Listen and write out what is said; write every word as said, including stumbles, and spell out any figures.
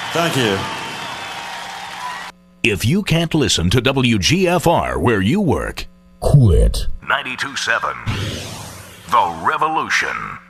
Thank you. If you can't listen to W G F R where you work, quit. ninety-two point seven The Revolution.